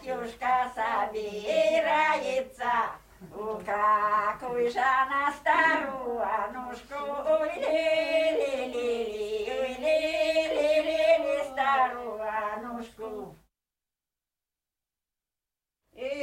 батюшка собирается. Какой же она старую Анушку, ой, ли, старую Анушку.